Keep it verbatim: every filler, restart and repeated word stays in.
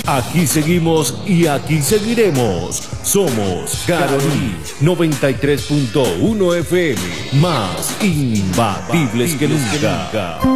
Aquí seguimos y aquí seguiremos. Somos Caroní noventa y tres punto uno F M, más imbatibles que nunca.